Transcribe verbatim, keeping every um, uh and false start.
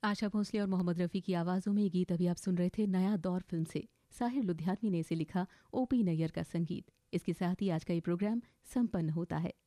आशा भोसले और मोहम्मद रफ़ी की आवाज़ों में ये गीत अभी आप सुन रहे थे नया दौर फिल्म से। साहिर लुधियानवी ने इसे लिखा, ओपी नैयर का संगीत। इसके साथ ही आज का ये प्रोग्राम संपन्न होता है।